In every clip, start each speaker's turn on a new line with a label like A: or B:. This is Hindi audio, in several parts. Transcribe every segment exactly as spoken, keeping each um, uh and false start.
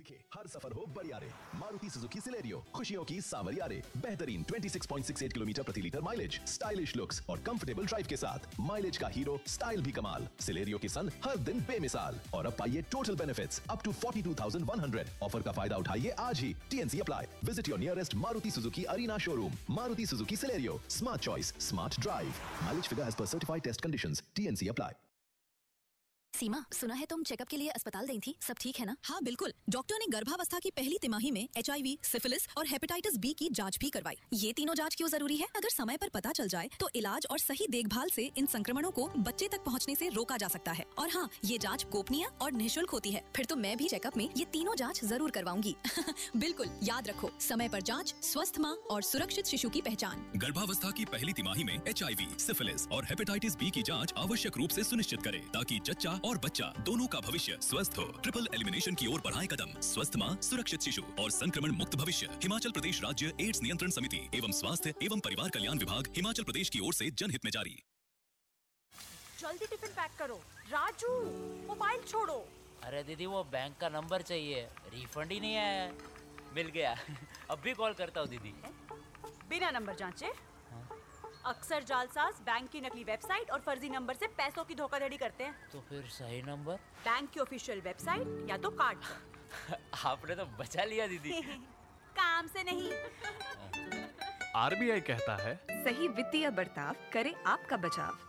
A: दिखे हर सफर हो बरियारे। मारुति सुजुकी सिलेरियो, खुशियों की सावरियारे। बेहतरीन छब्बीस पॉइंट छह आठ किलोमीटर प्रति लीटर माइलेज, स्टाइलिश लुक्स और कंफर्टेबल ड्राइव के साथ। माइलेज का हीरो, स्टाइल भी कमाल। सिलेरियो की सन हर दिन बेमिसाल। और अब पाइए टोटल बेनिफिट्स अप टू बयालीस हज़ार एक सौ। ऑफर का फायदा उठाइए आज ही। TNC apply. Visit your nearest Maruti Suzuki arena showroom. Maruti Suzuki Celerio, smart choice, smart drive. Mileage figure as per certified test conditions. TNC apply.
B: सीमा, सुना है तुम चेकअप के लिए अस्पताल गई थी, सब ठीक है ना?
C: हाँ बिल्कुल, डॉक्टर ने गर्भावस्था की पहली तिमाही में एचआईवी, सिफिलिस और हेपेटाइटिस बी की जांच भी करवाई।
B: ये तीनों जांच क्यों जरूरी है?
C: अगर समय पर पता चल जाए तो इलाज और सही देखभाल से इन संक्रमणों को बच्चे तक पहुंचने से रोका जा सकता है। और हाँ, ये जांच गोपनीय और निःशुल्क होती है।
B: फिर तो मैं भी चेकअप में ये तीनों जांच जरूर करवाऊंगी।
C: बिल्कुल, याद रखो, समय पर जांच, स्वस्थ माँ और सुरक्षित शिशु की पहचान।
D: गर्भावस्था की पहली तिमाही में एचआईवी, सिफिलिस और हेपेटाइटिस बी की जांच आवश्यक रूप से सुनिश्चित करें ताकि जच्चा और बच्चा दोनों का भविष्य स्वस्थ हो। ट्रिपल एलिमिनेशन की ओर बढ़ाएं कदम। स्वस्थ माँ, सुरक्षित शिशु और संक्रमण मुक्त भविष्य। हिमाचल प्रदेश राज्य एड्स नियंत्रण समिति एवं स्वास्थ्य एवं परिवार कल्याण विभाग, हिमाचल प्रदेश की ओर से जनहित में जारी।
E: जल्दी टिफिन पैक करो। राजू, मोबाइल छोड़ो।
F: अरे दीदी, वो बैंक का नंबर चाहिए, रिफंड ही नहीं आया है। मिल गया। अब भी कॉल करता हूँ दीदी।
E: बिना नंबर जांचे? अक्सर जालसाज बैंक की नकली वेबसाइट और फर्जी नंबर से पैसों की धोखाधड़ी करते हैं।
F: तो फिर सही नंबर?
E: बैंक की ऑफिशियल वेबसाइट या तो कार्ड पर।
F: आपने तो बचा लिया दीदी।
E: काम से नहीं।
G: आरबीआई कहता है,
H: सही वित्तीय बर्ताव करे आपका बचाव।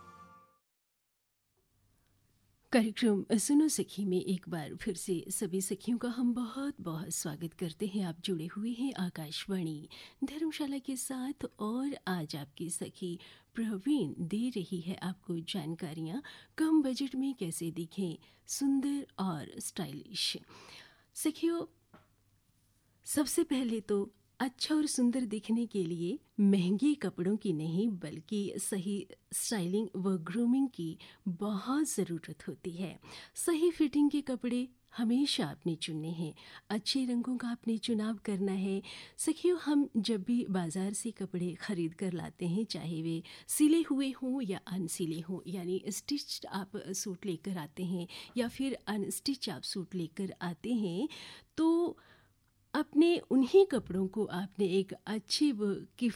I: कार्यक्रम सुनो सखी में एक बार फिर से सभी सखियों का हम बहुत बहुत स्वागत करते हैं। आप जुड़े हुए हैं आकाशवाणी धर्मशाला के साथ और आज आपकी सखी प्रवीण दे रही है आपको जानकारियाँ कम बजट में कैसे दिखें सुंदर और स्टाइलिश। सखियों, सबसे पहले तो अच्छा और सुंदर दिखने के लिए महंगे कपड़ों की नहीं बल्कि सही स्टाइलिंग व ग्रूमिंग की बहुत ज़रूरत होती है। सही फिटिंग के कपड़े हमेशा आपने चुनने हैं, अच्छे रंगों का आपने चुनाव करना है। सखियों, हम जब भी बाज़ार से कपड़े ख़रीद कर लाते हैं, चाहे वे सिले हुए हों या अनसिले हों, यानी स्टिच्ड आप सूट लेकर आते हैं या फिर अनस्टिच आप सूट लेकर आते हैं, तो अपने उन्हीं कपड़ों को आपने एक अच्छे व